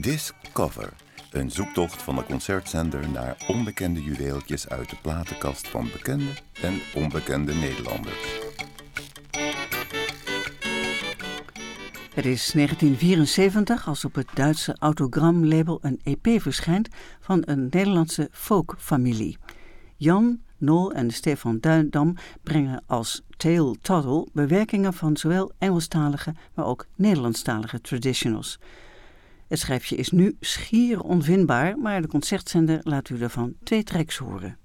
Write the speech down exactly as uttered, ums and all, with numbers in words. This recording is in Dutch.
Discover, een zoektocht van de concertzender naar onbekende juweeltjes uit de platenkast van bekende en onbekende Nederlanders. Het is negentien vierenzeventig als op het Duitse Autogram-label een E P verschijnt van een Nederlandse folkfamilie. Jan, Nol en Stefan Duindam brengen als Tail Toddle bewerkingen van zowel Engelstalige, maar ook Nederlandstalige traditionals. Het schijfje is nu schier onvindbaar, maar de concertzender laat u ervan twee tracks horen.